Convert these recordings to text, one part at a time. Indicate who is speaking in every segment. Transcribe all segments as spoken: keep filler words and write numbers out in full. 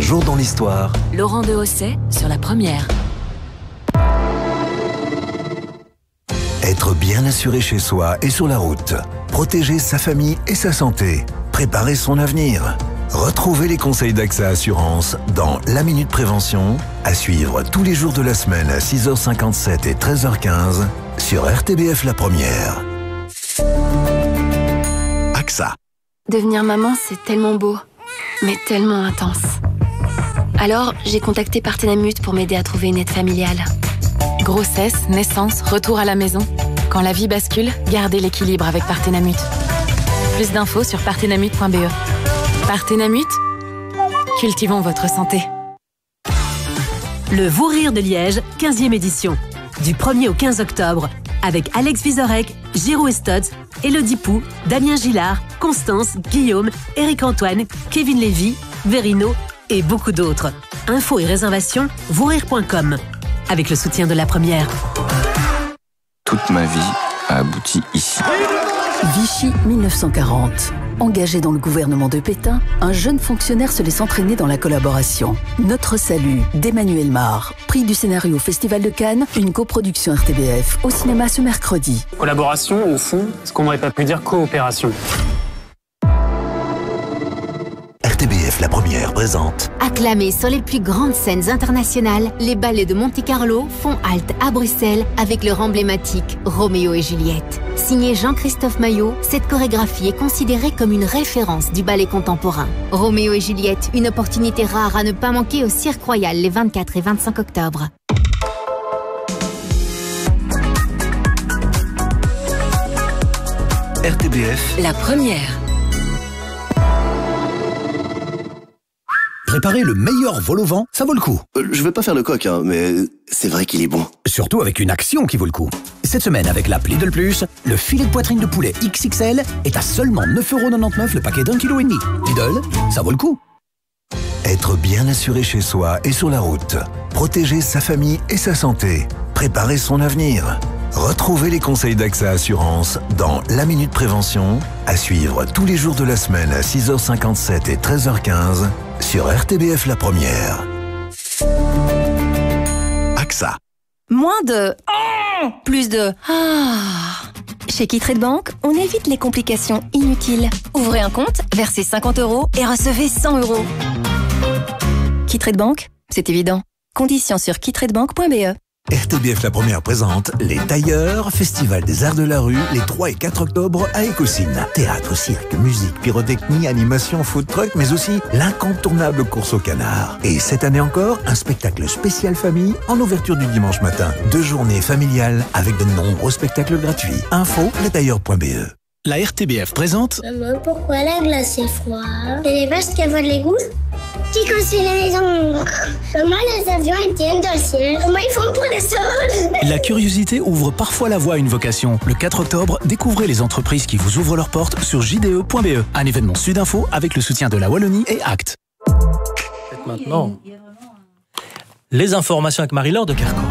Speaker 1: jour dans l'histoire.
Speaker 2: Laurent Dehosset sur la première.
Speaker 1: Être bien assuré chez soi et sur la route. Protéger sa famille et sa santé. Préparer son avenir. Retrouvez les conseils d'Axa Assurance dans La Minute Prévention, à suivre tous les jours de la semaine à six heures cinquante-sept et treize heures quinze sur R T B F La Première. AXA.
Speaker 3: Devenir maman, c'est tellement beau, mais tellement intense. Alors, j'ai contacté Partenamut pour m'aider à trouver une aide familiale.
Speaker 2: Grossesse, naissance, retour à la maison. Quand la vie bascule, gardez l'équilibre avec Partenamut. Plus d'infos sur partenamut point b e. Partenamut, cultivons votre santé.
Speaker 4: Le Vous Rire de Liège, quinzième édition. Du premier au quinze octobre, avec Alex Vizorek, Giro Estotz, Elodie Pou, Damien Gillard, Constance, Guillaume, Éric Antoine, Kevin Lévy, Verino et beaucoup d'autres. Infos et réservations, vous rire point com. Avec le soutien de La Première.
Speaker 5: Toute ma vie a abouti ici.
Speaker 6: Vichy mille neuf cent quarante. Engagé dans le gouvernement de Pétain, un jeune fonctionnaire se laisse entraîner dans la collaboration. Notre salut d'Emmanuel Mar. Prix du scénario au Festival de Cannes, une coproduction R T B F au cinéma ce mercredi.
Speaker 7: Collaboration, au fond, ce qu'on n'aurait pas pu dire coopération.
Speaker 1: R T B F La Première présente.
Speaker 8: Acclamés sur les plus grandes scènes internationales, les ballets de Monte-Carlo font halte à Bruxelles avec leur emblématique Roméo et Juliette. Signé Jean-Christophe Maillot, cette chorégraphie est considérée comme une référence du ballet contemporain. Roméo et Juliette, une opportunité rare à ne pas manquer au Cirque Royal les vingt-quatre et vingt-cinq octobre.
Speaker 1: R T B F
Speaker 2: La Première.
Speaker 9: Préparer le meilleur vol au vent, ça vaut le coup.
Speaker 10: Euh, je vais pas faire le coq, hein, mais c'est vrai qu'il est bon.
Speaker 9: Surtout avec une action qui vaut le coup. Cette semaine, avec l'app Lidl Plus, le filet de poitrine de poulet X X L est à seulement neuf euros quatre-vingt-dix-neuf le paquet d'un kilo et demi. Lidl, ça vaut le coup.
Speaker 1: Être bien assuré chez soi et sur la route. Protéger sa famille et sa santé. Préparer son avenir. Retrouvez les conseils d'Axa Assurance dans La Minute Prévention, à suivre tous les jours de la semaine à six heures cinquante-sept et treize heures quinze sur R T B F La Première. AXA.
Speaker 11: Moins de... Oh, plus de... Ah. Chez Quitrade Bank, on évite les complications inutiles. Ouvrez un compte, versez cinquante euros et recevez cent euros. Quitrade Bank, c'est évident. Conditions sur quitradebank point b e.
Speaker 1: R T B F La Première présente Les Tailleurs, Festival des Arts de la Rue, les trois et quatre octobre à Écosine. Théâtre, cirque, musique, pyrotechnie, animation, food truck, mais aussi l'incontournable course au canard. Et cette année encore, un spectacle spécial famille en ouverture du dimanche matin. Deux journées familiales avec de nombreux spectacles gratuits. Info, les tailleurs point b e.
Speaker 9: La R T B F présente...
Speaker 12: Maman, pourquoi la glace est froide? C'est les vaches qui avalent les goûts? Qui construit les maisons? Comment les avions ils tiennent dans le ciel? Comment ils font pour les sols?
Speaker 9: La curiosité ouvre parfois la voie à une vocation. Le quatre octobre, découvrez les entreprises qui vous ouvrent leurs portes sur j d e point b e. Un événement Sudinfo avec le soutien de la Wallonie et Act.
Speaker 13: Maintenant, les informations avec Marie-Laure de Kercor.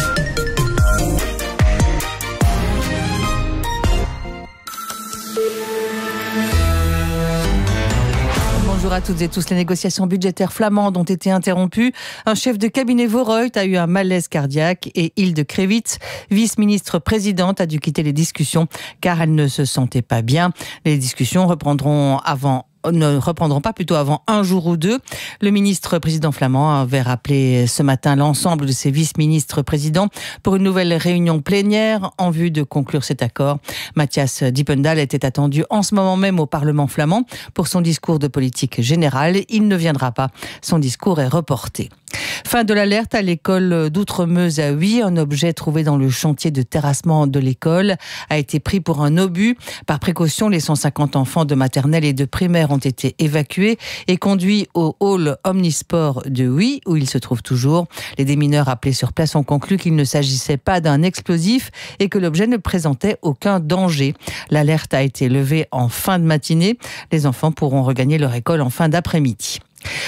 Speaker 14: Bonjour à toutes et tous. Les négociations budgétaires flamandes ont été interrompues. Un chef de cabinet Vorreut a eu un malaise cardiaque et Hilde Krevitz, vice-ministre présidente, a dû quitter les discussions car elle ne se sentait pas bien. Les discussions reprendront avant ne reprendront pas plutôt avant un jour ou deux. Le ministre président flamand avait rappelé ce matin l'ensemble de ses vice-ministres présidents pour une nouvelle réunion plénière en vue de conclure cet accord. Mathias Dipendal était attendu en ce moment même au Parlement flamand pour son discours de politique générale. Il ne viendra pas. Son discours est reporté. Fin de l'alerte à l'école d'Outremeuse à Huy. Un objet trouvé dans le chantier de terrassement de l'école a été pris pour un obus. Par précaution, les cent cinquante enfants de maternelle et de primaire ont été évacués et conduits au hall Omnisport de Huy, où ils se trouvent toujours. Les démineurs appelés sur place ont conclu qu'il ne s'agissait pas d'un explosif et que l'objet ne présentait aucun danger. L'alerte a été levée en fin de matinée. Les enfants pourront regagner leur école en fin d'après-midi.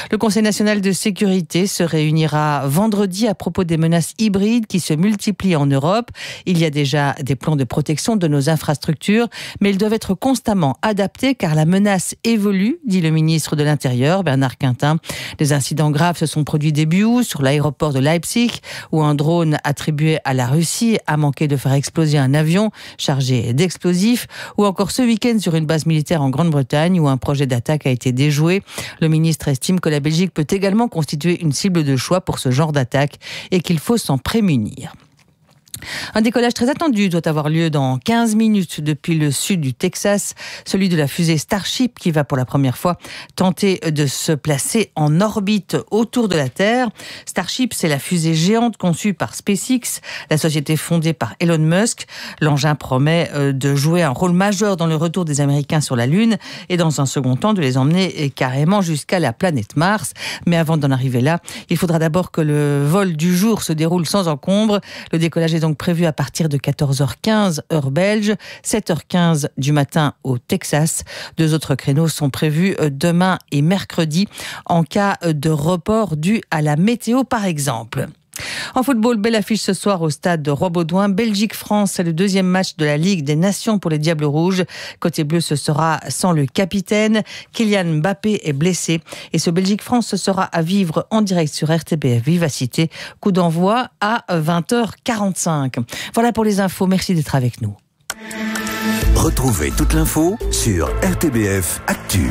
Speaker 14: Le Conseil national de sécurité se réunira vendredi à propos des menaces hybrides qui se multiplient en Europe. Il y a déjà des plans de protection de nos infrastructures, mais ils doivent être constamment adaptés car la menace évolue, dit le ministre de l'Intérieur, Bernard Quintin. Des incidents graves se sont produits début août sur l'aéroport de Leipzig, où un drone attribué à la Russie a manqué de faire exploser un avion chargé d'explosifs, ou encore ce week-end sur une base militaire en Grande-Bretagne, où un projet d'attaque a été déjoué. Le ministre estime que la Belgique peut également constituer une cible de choix pour ce genre d'attaque et qu'il faut s'en prémunir. Un décollage très attendu doit avoir lieu dans quinze minutes depuis le sud du Texas, celui de la fusée Starship qui va pour la première fois tenter de se placer en orbite autour de la Terre. Starship, c'est la fusée géante conçue par SpaceX, la société fondée par Elon Musk. L'engin promet de jouer un rôle majeur dans le retour des Américains sur la Lune et dans un second temps de les emmener carrément jusqu'à la planète Mars. Mais avant d'en arriver là, il faudra d'abord que le vol du jour se déroule sans encombre. Le décollage est donc prévu à partir de quatorze heures quinze heure belge, sept heures quinze du matin au Texas. Deux autres créneaux sont prévus demain et mercredi en cas de report dû à la météo par exemple. En football, belle affiche ce soir au stade de Roi-Baudouin. Belgique-France, c'est le deuxième match de la Ligue des Nations pour les Diables Rouges. Côté bleu, ce sera sans le capitaine. Kylian Mbappé est blessé. Et ce Belgique-France, ce sera à vivre en direct sur R T B F Vivacité. Coup d'envoi à vingt heures quarante-cinq. Voilà pour les infos. Merci d'être avec nous.
Speaker 1: Retrouvez toute l'info sur R T B F Actu.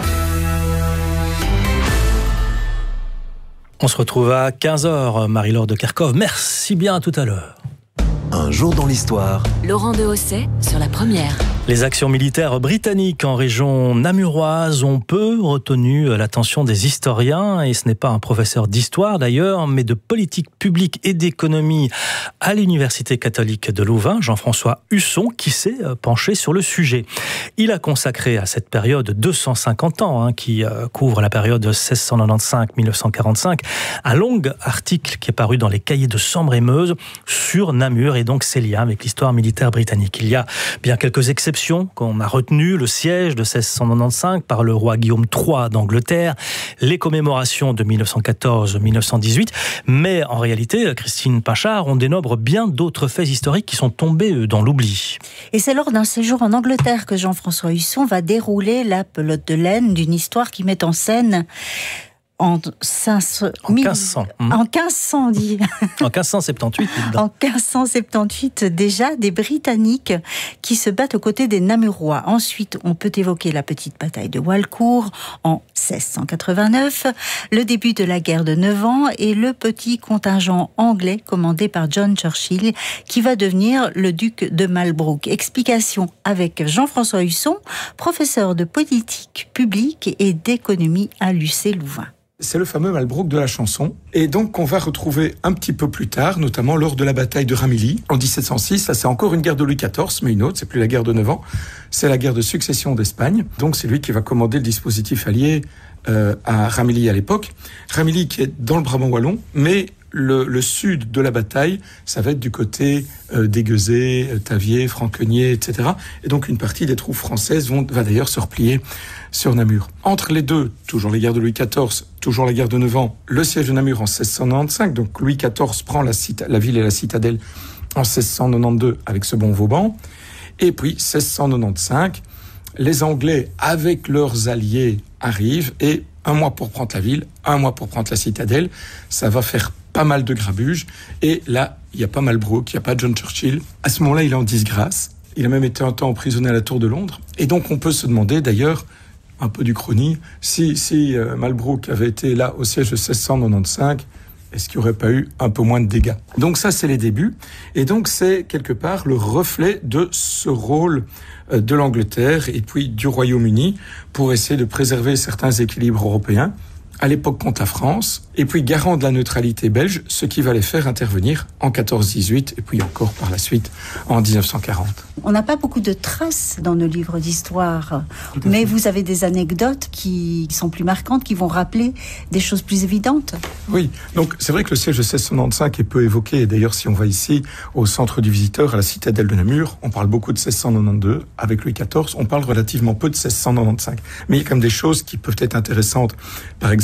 Speaker 13: On se retrouve à quinze heures, Marie-Laure de Kerkhove. Merci bien, à tout à l'heure.
Speaker 1: Un jour dans l'histoire.
Speaker 2: Laurent Dehosset sur la première.
Speaker 13: Les actions militaires britanniques en région namuroise ont peu retenu l'attention des historiens, et ce n'est pas un professeur d'histoire d'ailleurs, mais de politique publique et d'économie à l'Université catholique de Louvain, Jean-François Husson, qui s'est penché sur le sujet. Il a consacré à cette période deux cent cinquante ans, hein, qui couvre la période seize cent quatre-vingt-quinze à mille neuf cent quarante-cinq, un long article qui est paru dans les cahiers de Sambre-et-Meuse sur Namur et donc ses liens avec l'histoire militaire britannique. Il y a bien quelques exceptions qu'on a retenues, le siège de seize cent quatre-vingt-quinze par le roi Guillaume trois d'Angleterre, les commémorations de mille neuf cent quatorze à mille neuf cent dix-huit, mais en réalité, Christine Pachard, on dénombre bien d'autres faits historiques qui sont tombés dans l'oubli.
Speaker 15: Et c'est lors d'un séjour en Angleterre que Jean-François Husson va dérouler la pelote de laine d'une histoire qui met en scène En, cinq cents,
Speaker 13: en quinze cents.
Speaker 15: Hum. En quinze cents, dit.
Speaker 13: En quinze cent soixante-dix-huit.
Speaker 15: En quinze cent soixante-dix-huit, déjà, des Britanniques qui se battent aux côtés des Namurois. Ensuite, on peut évoquer la petite bataille de Walcourt en seize cent quatre-vingt-neuf, le début de la guerre de neuf ans et le petit contingent anglais commandé par John Churchill qui va devenir le duc de Malbrook. Explication avec Jean-François Husson, professeur de politique publique et d'économie à l'U C Louvain.
Speaker 16: C'est le fameux Malbrook de la chanson, et donc qu'on va retrouver un petit peu plus tard, notamment lors de la bataille de Ramillies en dix-sept cent six. Ça, c'est encore une guerre de Louis quatorze, mais une autre, c'est plus la guerre de neuf ans, c'est la guerre de succession d'Espagne. Donc c'est lui qui va commander le dispositif allié euh, à Ramillies à l'époque. Ramillies qui est dans le Brabant wallon, mais le, le sud de la bataille, ça va être du côté euh, d'Aiguezé, euh, Tavier, Franquenier, et cetera. Et donc une partie des troupes françaises vont, va d'ailleurs se replier sur Namur. Entre les deux, toujours les guerres de Louis quatorze, toujours la guerre de neuf ans, le siège de Namur en seize cent quatre-vingt-quinze, donc Louis quatorze prend la, cita- la ville et la citadelle en seize cent quatre-vingt-douze avec ce bon Vauban, et puis seize cent quatre-vingt-quinze, les Anglais avec leurs alliés arrivent, et un mois pour prendre la ville, un mois pour prendre la citadelle, ça va faire pas mal de grabuge, et là, il n'y a pas Malbrook, il n'y a pas John Churchill. À ce moment-là, il est en disgrâce, il a même été un temps emprisonné à la Tour de Londres, et donc on peut se demander d'ailleurs, un peu du chrony, si, si euh, Malbrook avait été là au siège de seize cent quatre-vingt-quinze, est-ce qu'il n'y aurait pas eu un peu moins de dégâts? Donc ça, c'est les débuts. Et donc, c'est quelque part le reflet de ce rôle euh, de l'Angleterre et puis du Royaume-Uni pour essayer de préserver certains équilibres européens, à l'époque contre la France, et puis garant de la neutralité belge, ce qui va les faire intervenir en quatorze dix-huit, et puis encore par la suite en dix-neuf cent quarante.
Speaker 15: On n'a pas beaucoup de traces dans nos livres d'histoire, mais vous avez des anecdotes qui sont plus marquantes, qui vont rappeler des choses plus évidentes.
Speaker 16: Oui, donc c'est vrai que le siège de seize cent quatre-vingt-quinze est peu évoqué, et d'ailleurs si on va ici au centre du visiteur, à la citadelle de Namur, on parle beaucoup de seize cent quatre-vingt-douze, avec Louis quatorze, on parle relativement peu de seize cent quatre-vingt-quinze. Mais il y a quand même des choses qui peuvent être intéressantes. Par exemple,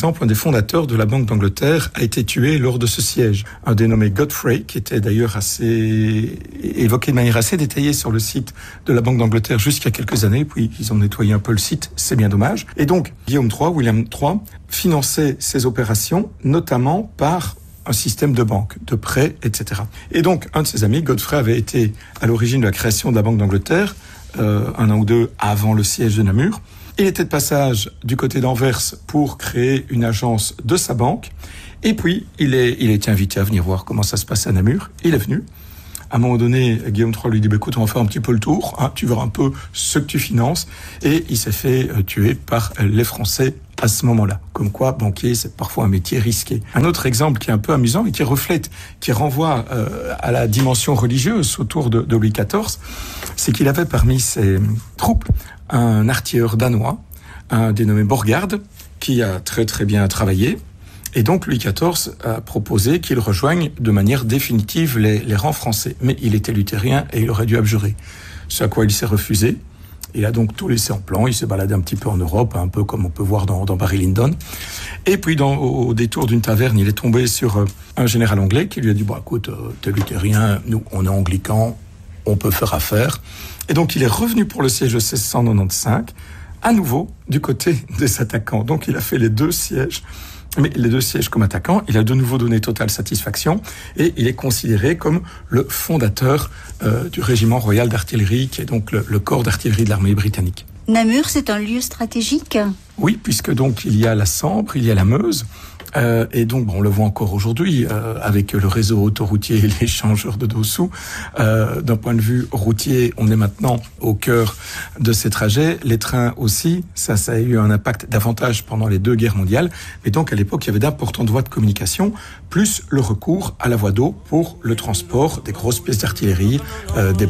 Speaker 16: exemple, un des fondateurs de la Banque d'Angleterre a été tué lors de ce siège. Un dénommé Godfrey, qui était d'ailleurs assez évoqué de manière assez détaillée sur le site de la Banque d'Angleterre jusqu'il y a quelques années, puis ils ont nettoyé un peu le site, c'est bien dommage. Et donc, Guillaume trois, William trois, finançait ces opérations, notamment par un système de banque, de prêts, et cetera. Et donc, un de ses amis, Godfrey, avait été à l'origine de la création de la Banque d'Angleterre, euh, un an ou deux avant le siège de Namur. Il était de passage du côté d'Anvers pour créer une agence de sa banque. Et puis, il est, il a été invité à venir voir comment ça se passe à Namur. Il est venu. À un moment donné, Guillaume trois lui dit, bah, écoute, on va faire un petit peu le tour, hein, tu verras un peu ce que tu finances. Et il s'est fait euh, tuer par les Français à ce moment-là. Comme quoi, banquier, c'est parfois un métier risqué. Un autre exemple qui est un peu amusant et qui reflète, qui renvoie euh, à la dimension religieuse autour de, de Louis quatorze, c'est qu'il avait parmi ses troupes un artilleur danois, un dénommé Borgard, qui a très très bien travaillé. Et donc Louis quatorze a proposé qu'il rejoigne de manière définitive les, les rangs français. Mais il était luthérien et il aurait dû abjurer. Ce à quoi il s'est refusé. Il a donc tout laissé en plan. Il s'est baladé un petit peu en Europe, un peu comme on peut voir dans, dans Barry Lyndon. Et puis dans, au, au détour d'une taverne, il est tombé sur euh, un général anglais qui lui a dit, bon, écoute, euh, t'es luthérien, nous on est anglicans, on peut faire affaire. Et donc il est revenu pour le siège de seize cent quatre-vingt-quinze, à nouveau du côté des attaquants. Donc il a fait les deux sièges. Mais les deux sièges comme attaquant, il a de nouveau donné totale satisfaction et il est considéré comme le fondateur euh, du régiment royal d'artillerie, qui est donc le, le corps d'artillerie de l'armée britannique.
Speaker 15: Namur, c'est un lieu stratégique ?
Speaker 16: Oui, puisque donc il y a la Sambre, il y a la Meuse. Euh, et donc, bon, on le voit encore aujourd'hui euh, avec le réseau autoroutier et les changeurs de dessous. Euh, d'un point de vue routier, on est maintenant au cœur de ces trajets. Les trains aussi, ça, ça a eu un impact davantage pendant les deux guerres mondiales. Mais donc, à l'époque, il y avait d'importantes voies de communication, plus le recours à la voie d'eau pour le transport des grosses pièces d'artillerie, euh, des